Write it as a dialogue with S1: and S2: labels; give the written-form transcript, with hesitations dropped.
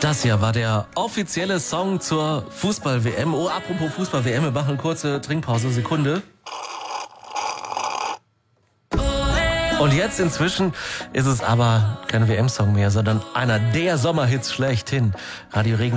S1: Das hier war der offizielle Song zur Fußball-WM. Oh, apropos Fußball-WM, wir machen eine kurze Trinkpause, Sekunde. Und jetzt inzwischen ist es aber kein WM-Song mehr, sondern einer der Sommerhits schlechthin. Radio Regen